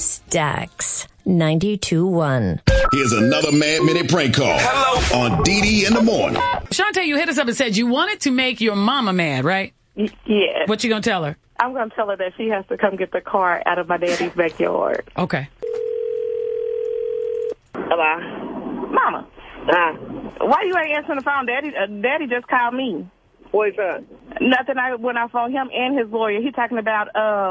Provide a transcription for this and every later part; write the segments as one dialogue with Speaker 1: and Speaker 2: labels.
Speaker 1: Stax 92.1.
Speaker 2: Here's another Mad Minute prank call. Hello. On DD in the morning.
Speaker 3: Shantae, you hit us up and said you wanted to make your mama mad, right?
Speaker 4: Yeah.
Speaker 3: What you gonna tell her?
Speaker 4: I'm going to tell her that she has to come get the car out of my daddy's backyard.
Speaker 3: Okay.
Speaker 4: Hello? Mama. Why you ain't answering the phone? Daddy just called me.
Speaker 5: What is that?
Speaker 4: Nothing. When I phoned him and his lawyer, he talking about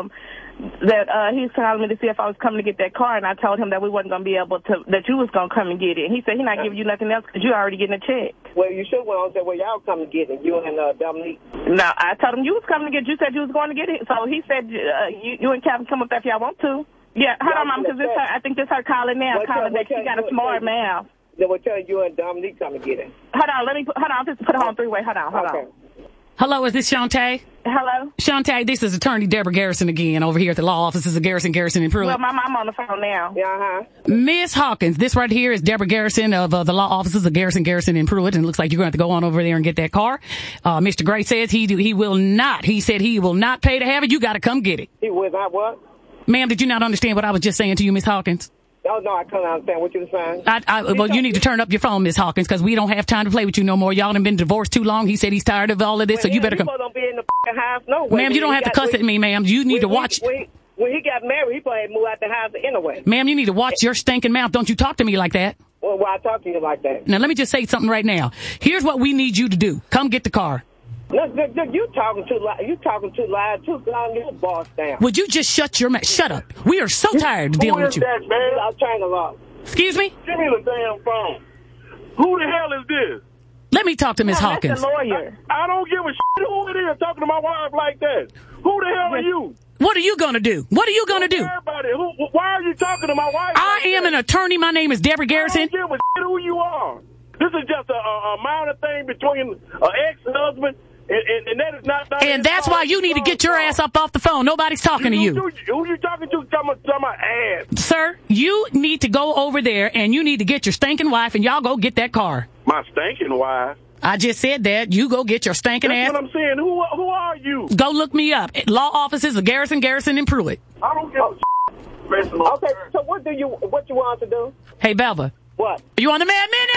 Speaker 4: that he's calling me to see if I was coming to get that car, and I told him that we wasn't going to be able to, that you was going to come and get it. And he said he not giving you nothing else because you already getting a check.
Speaker 5: Well, you should went on and said, well, y'all come to get it, you and Dominique.
Speaker 4: No, I told him you was coming to get it. You said you was going to get it. So he said you and Calvin come up there if y'all want to. Yeah, hold on, Mom, because I think this her calling now, calling that she got a smart mouth.
Speaker 5: They will tell you and Dominique come and get it.
Speaker 4: Hold on, I'll just put her on three-way. Hold on.
Speaker 3: Hello, is this Shantae?
Speaker 4: Hello?
Speaker 3: Shantae, this is Attorney Deborah Garrison again over here at the law offices of Garrison and Pruitt.
Speaker 4: Well, my mom on the phone now.
Speaker 5: Yeah,
Speaker 3: Miss Hawkins, this right here is Deborah Garrison of the law offices of Garrison and Pruitt, and it looks like you're going to have to go on over there and get that car. Mr. Gray says he will not. He said he will not pay to have it. You got to come get it.
Speaker 5: He will not what?
Speaker 3: Ma'am, did you not understand what I was just saying to you, Miss Hawkins?
Speaker 5: Oh, no, I couldn't understand what you were saying.
Speaker 3: Well, you need to turn up your phone, Miss Hawkins, because we don't have time to play with you no more. Y'all done been divorced too long. He said he's tired of all of this, so you better come.
Speaker 5: Don't be in the house, no way.
Speaker 3: Ma'am, you don't have to cuss at me, ma'am. You need to watch.
Speaker 5: When he got married, he probably moved out the house anyway.
Speaker 3: Ma'am, you need to watch your stinking mouth. Don't you talk to me like that.
Speaker 5: Well, why I talk to you like that?
Speaker 3: Now, let me just say something right now. Here's what we need you to do. Come get the car.
Speaker 5: Look, you talking too loud. You talking too loud. Too loud. Your boss down.
Speaker 3: Would you just shut your mouth? Shut up. We are so tired of dealing with you.
Speaker 5: That, man? I'll turn it off.
Speaker 3: Excuse me?
Speaker 6: Give me the damn phone. Who the hell is this?
Speaker 3: Let me talk to Miss Hawkins.
Speaker 4: That's the lawyer.
Speaker 6: I don't give a shit who it is talking to my wife like that. Who the hell are you?
Speaker 3: What are you going to do? What are you going to do?
Speaker 6: Everybody, why are you talking to my wife?
Speaker 3: I am an attorney. My name is Deborah Garrison.
Speaker 6: I don't give a shit who you are. This is just a minor thing between an ex-husband and that is not.
Speaker 3: And that's why you need to get your ass up off the phone. Nobody's talking to you.
Speaker 6: Who you talking to? Talking my ass.
Speaker 3: Sir, you need to go over there and you need to get your stinking wife and y'all go get that car.
Speaker 6: My stinking wife?
Speaker 3: I just said that. You go get your stinking ass.
Speaker 6: That's what I'm saying. Who are you?
Speaker 3: Go look me up. Law offices of Garrison and Pruitt.
Speaker 6: I don't give a shit.
Speaker 5: Okay, so what you want to do?
Speaker 3: Hey, Belva.
Speaker 5: What?
Speaker 3: Are you on the Mad Minute?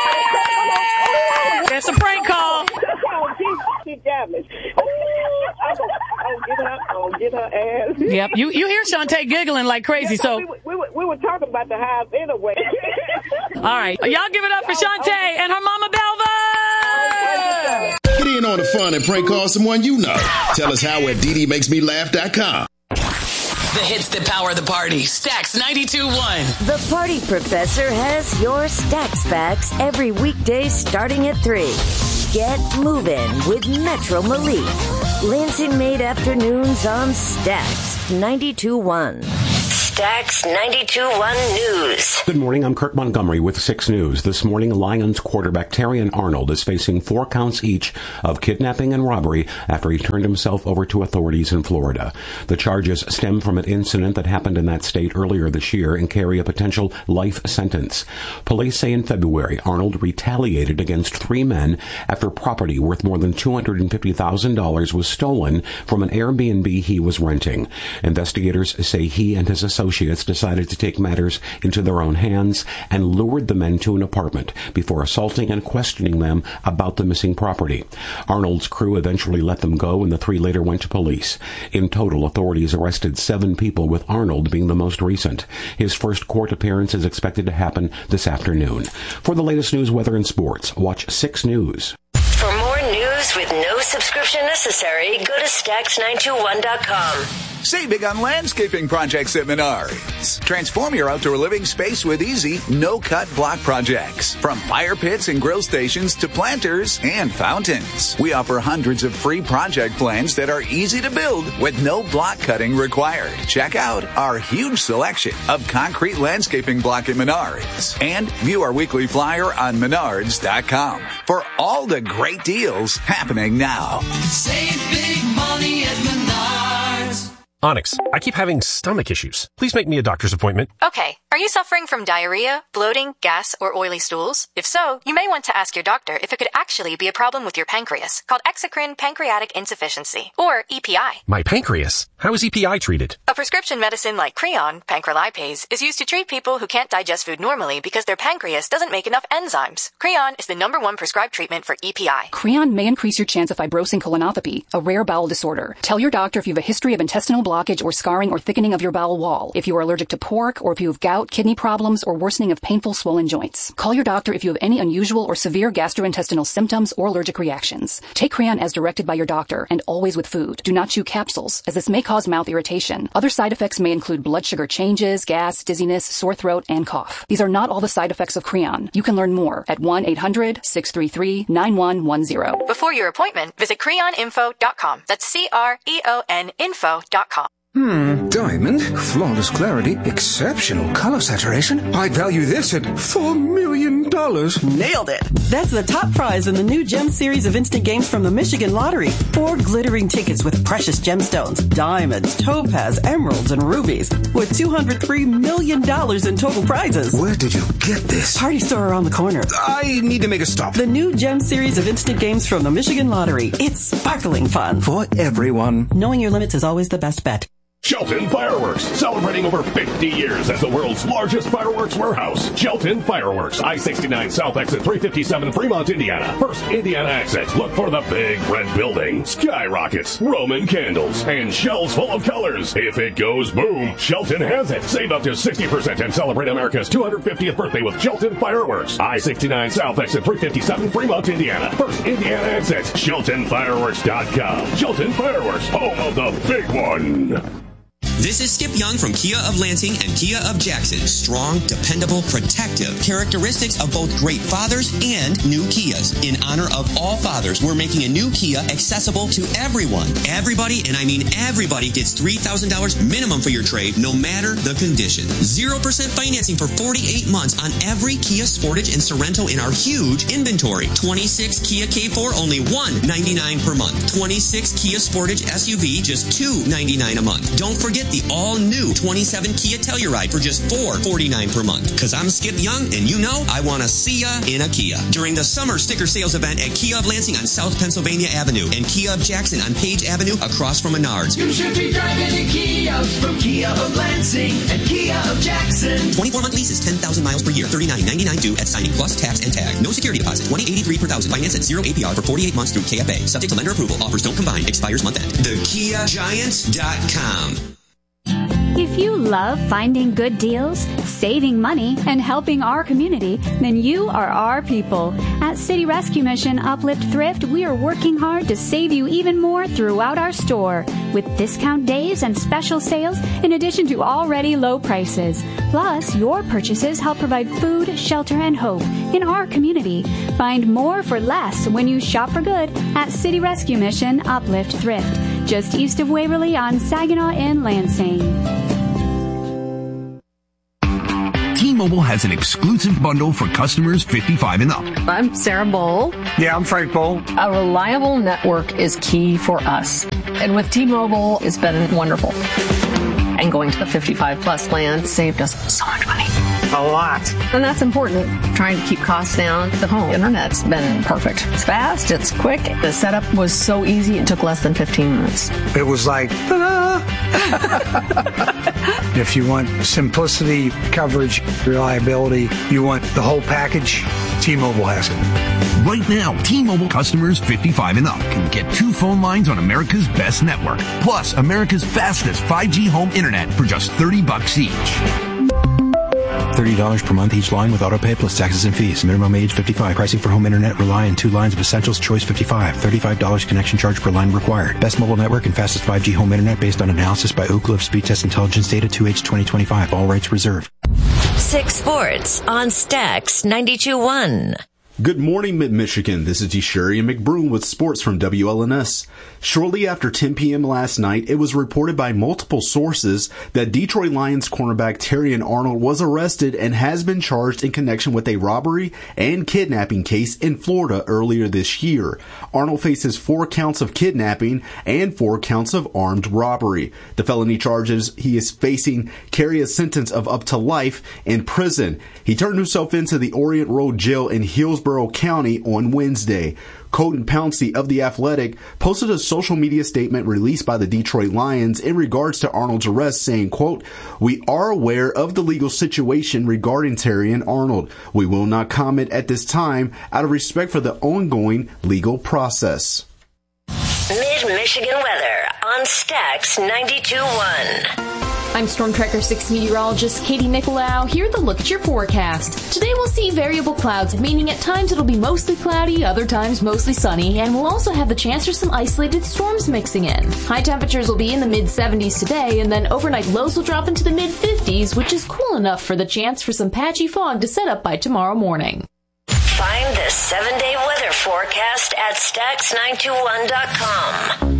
Speaker 3: That's a prank call.
Speaker 5: She got me. I'll get her ass.
Speaker 3: Yep. You hear Shantae giggling like crazy, so.
Speaker 5: We were talking about the house anyway.
Speaker 3: All right. Y'all give it up for Shantae and her mama Belva.
Speaker 2: Get in on the fun and prank call someone you know. Tell us how at ddmakesmelaugh.com.
Speaker 7: The hits that power the party. Stax 92.1.
Speaker 1: The Party Professor has your Stax facts every weekday starting at 3. Get moving with Metro Malik. Lansing Made Afternoons on Stax 92.1. Stax 92.1 News.
Speaker 8: Good morning, I'm Kirk Montgomery with 6 News. This morning, Lions quarterback Terrion Arnold is facing 4 counts each of kidnapping and robbery after he turned himself over to authorities in Florida. The charges stem from an incident that happened in that state earlier this year and carry a potential life sentence. Police say in February, Arnold retaliated against 3 men after property worth more than $250,000 was stolen from an Airbnb he was renting. Investigators say he and his associates decided to take matters into their own hands and lured the men to an apartment before assaulting and questioning them about the missing property. Arnold's crew eventually let them go, and the 3 later went to police. In total, authorities arrested 7 people, with Arnold being the most recent. His first court appearance is expected to happen this afternoon. For the latest news, weather, and sports, watch 6 News.
Speaker 1: For more news with no subscription necessary, go to Stax921.com.
Speaker 9: Save big on landscaping projects at Menards. Transform your outdoor living space with easy, no-cut block projects. From fire pits and grill stations to planters and fountains. We offer hundreds of free project plans that are easy to build with no block cutting required. Check out our huge selection of concrete landscaping block at Menards. And view our weekly flyer on Menards.com for all the great deals happening now.
Speaker 10: Save big money at Menards. Onyx, I keep having stomach issues. Please make me a doctor's appointment.
Speaker 11: Okay. Are you suffering from diarrhea, bloating, gas, or oily stools? If so, you may want to ask your doctor if it could actually be a problem with your pancreas, called exocrine pancreatic insufficiency, or EPI.
Speaker 10: My pancreas? How is EPI treated?
Speaker 11: A prescription medicine like Creon, pancrelipase, is used to treat people who can't digest food normally because their pancreas doesn't make enough enzymes. Creon is the #1 prescribed treatment for EPI.
Speaker 12: Creon may increase your chance of fibrosing colonopathy, a rare bowel disorder. Tell your doctor if you have a history of intestinal blockage or scarring or thickening of your bowel wall, if you are allergic to pork, or if you have gout, kidney problems, or worsening of painful swollen joints. Call your doctor if you have any unusual or severe gastrointestinal symptoms or allergic reactions. Take Creon as directed by your doctor, and always with food. Do not chew capsules, as this may cause mouth irritation. Other side effects may include blood sugar changes, gas, dizziness, sore throat, and cough. These are not all the side effects of Creon. You can learn more at 1-800-633-9110.
Speaker 11: Before your appointment, visit creoninfo.com. That's CREON info.com.
Speaker 13: Diamond, flawless clarity, exceptional color saturation. I'd value this at $4 million.
Speaker 14: Nailed it. That's the top prize in the new Gem series of instant games from the Michigan Lottery. 4 glittering tickets with precious gemstones, diamonds, topaz, emeralds, and rubies, with $203 million in total prizes.
Speaker 13: Where did you get this?
Speaker 14: Party store around the corner.
Speaker 13: I need to make a stop.
Speaker 14: The new Gem series of instant games from the Michigan Lottery. It's sparkling fun.
Speaker 13: For everyone.
Speaker 14: Knowing your limits is always the best bet.
Speaker 15: Shelton Fireworks, celebrating over 50 years as the world's largest fireworks warehouse. Shelton Fireworks, I-69 South Exit 357, Fremont, Indiana. First Indiana exit. Look for the big red building, skyrockets, Roman candles, and shells full of colors. If it goes boom, Shelton has it. Save up to 60% and celebrate America's 250th birthday with Shelton Fireworks. I-69 South Exit 357, Fremont, Indiana. First Indiana exit. SheltonFireworks.com. Shelton Fireworks, home of the big one.
Speaker 16: This is Skip Young from Kia of Lansing and Kia of Jackson. Strong, dependable, protective. Characteristics of both great fathers and new Kias. In honor of all fathers, we're making a new Kia accessible to everyone. Everybody, and I mean everybody, gets $3,000 minimum for your trade, no matter the condition. 0% financing for 48 months on every Kia Sportage and Sorento in our huge inventory. 26 Kia K4, only $199 per month. 26 Kia Sportage SUV, just $299 a month. Don't forget the all-new 27 Kia Telluride for just $449 per month. Because I'm Skip Young, and you know I want to see ya in a Kia. During the summer sticker sales event at Kia of Lansing on South Pennsylvania Avenue and Kia of Jackson on Page Avenue across from Menards.
Speaker 17: You should be driving a Kia from Kia of Lansing and Kia of Jackson.
Speaker 16: 24-month leases, 10,000 miles per year, $39.99 due at signing plus tax and tag. No security deposit, $20.83 per thousand. Finance at 0 APR for 48 months through KFA. Subject to lender approval. Offers don't combine. Expires month end. TheKiaGiant.com.
Speaker 18: If you love finding good deals, saving money, and helping our community, then you are our people. At City Rescue Mission Uplift Thrift, we are working hard to save you even more throughout our store, with discount days and special sales in addition to already low prices. Plus, your purchases help provide food, shelter, and hope in our community. Find more for less when you shop for good at City Rescue Mission Uplift Thrift, just east of Waverly on Saginaw in Lansing.
Speaker 19: T-Mobile has an exclusive bundle for customers 55 and up.
Speaker 20: I'm Sarah Bowl.
Speaker 19: Yeah, I'm Frank Bowl.
Speaker 20: A reliable network is key for us. And with T-Mobile, it's been wonderful. And going to the 55 plus plan saved us so much money.
Speaker 19: A lot.
Speaker 20: And that's important. Trying to keep costs down. The home internet's been perfect. It's fast. It's quick. The setup was so easy. It took less than 15 minutes.
Speaker 19: It was like, ta-da! If you want simplicity, coverage, reliability, you want the whole package, T-Mobile has it. Right now, T-Mobile customers 55 and up can get 2 phone lines on America's best network, plus America's fastest 5G home internet for just $30 each.
Speaker 21: $30 per month each line with autopay plus taxes and fees. Minimum age 55. Pricing for home internet rely on 2 lines of Essentials Choice 55. $35 connection charge per line required. Best mobile network and fastest 5G home internet based on analysis by Oak Cliff Speed Test Intelligence Data 2H 2025. All rights reserved.
Speaker 1: 6 Sports on Stax 92.1.
Speaker 22: Good morning, Mid-Michigan. This is Desharia McBroom with sports from WLNS.
Speaker 4: Shortly after 10 p.m. last night, it was reported by multiple sources that Detroit Lions cornerback Terrion Arnold was arrested and has been charged in connection with a robbery and kidnapping case in Florida earlier this year. Arnold faces 4 counts of kidnapping and 4 counts of armed robbery. The felony charges he is facing carry a sentence of up to life in prison. He turned himself into the Orient Road Jail in Hillsborough County on Wednesday. Colton Pouncey of The Athletic posted a social media statement released by the Detroit Lions in regards to Arnold's arrest, saying, quote, "We are aware of the legal situation regarding Terrion Arnold. We will not comment at this time out of respect for the ongoing legal process."
Speaker 1: Mid-Michigan weather on Stax 92.1.
Speaker 22: I'm Storm Tracker 6 meteorologist Katie Nicolau. Here's a look at your forecast. Today we'll see variable clouds, meaning at times it'll be mostly cloudy, other times mostly sunny, and we'll also have the chance for some isolated storms mixing in. High temperatures will be in the mid-70s today, and then overnight lows will drop into the mid-50s, which is cool enough for the chance for some patchy fog to set up by tomorrow morning.
Speaker 1: Find the 7-day weather forecast at Stax921.com.